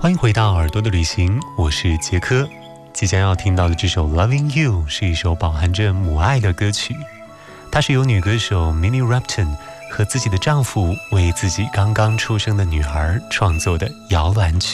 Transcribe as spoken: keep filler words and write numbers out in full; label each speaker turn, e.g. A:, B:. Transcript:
A: 欢迎回到耳朵的旅行，我是杰科。即将要听到的这首 Loving You 是一首饱含着母爱的歌曲，它是由女歌手 Minnie Riperton 和自己的丈夫为自己刚刚出生的女儿创作的摇篮曲。